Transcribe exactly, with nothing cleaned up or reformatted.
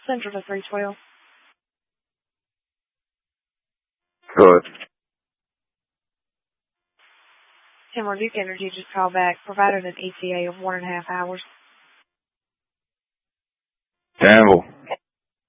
Central to three twelve. Good. Tamara Duke Energy just called back, provided an E T A of one and a half hours. Campbell.